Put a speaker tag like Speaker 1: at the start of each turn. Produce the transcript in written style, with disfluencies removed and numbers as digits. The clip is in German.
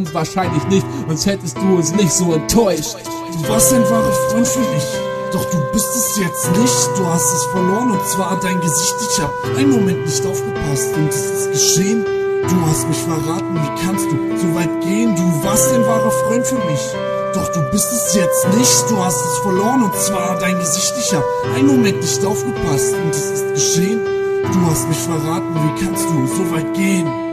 Speaker 1: Wahrscheinlich nicht, sonst hättest du uns nicht so enttäuscht.
Speaker 2: Du warst ein wahrer Freund für mich, doch du bist es jetzt nicht. Du hast es verloren und zwar dein Gesicht. Ich hab einen Moment nicht aufgepasst und es ist geschehen. Du hast mich verraten, wie kannst du so weit gehen? Du warst ein wahrer Freund für mich, doch du bist es jetzt nicht. Du hast es verloren und zwar dein Gesicht. Ich hab einen Moment nicht aufgepasst und es ist geschehen. Du hast mich verraten, wie kannst du so weit gehen?